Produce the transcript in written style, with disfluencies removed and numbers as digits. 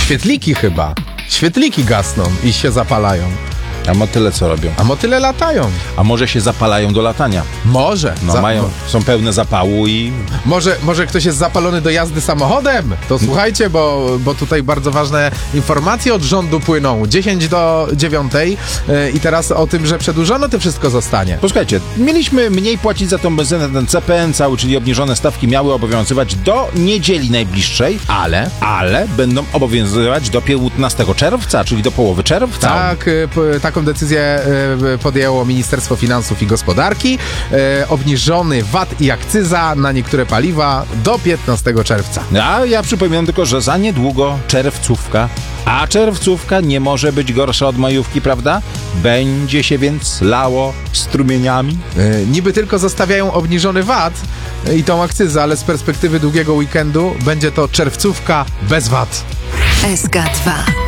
Świetliki chyba. Świetliki gasną i się zapalają. A motyle co robią? A motyle latają. A może się zapalają do latania? Może. Są pełne zapału i... Może ktoś jest zapalony do jazdy samochodem? To słuchajcie, bo tutaj bardzo ważne informacje od rządu płyną. 10:50 i teraz o tym, że przedłużono, to wszystko zostanie. Posłuchajcie, mieliśmy mniej płacić za tą benzynę, ten CPN cały, czyli obniżone stawki miały obowiązywać do niedzieli najbliższej, ale będą obowiązywać do 15 czerwca, czyli do połowy czerwca. Tak, taką decyzję podjęło Ministerstwo Finansów i Gospodarki. Obniżony VAT i akcyza na niektóre paliwa do 15 czerwca. A ja przypominam tylko, że za niedługo czerwcówka, a czerwcówka nie może być gorsza od majówki, prawda? Będzie się więc lało strumieniami. Niby tylko zostawiają obniżony VAT i tą akcyzę, ale z perspektywy długiego weekendu będzie to czerwcówka bez VAT. SK2